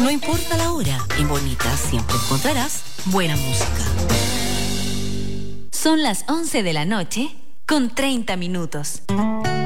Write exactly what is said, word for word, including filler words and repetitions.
No importa la hora, en Bonita siempre encontrarás buena música. Son las once de la noche con treinta minutos.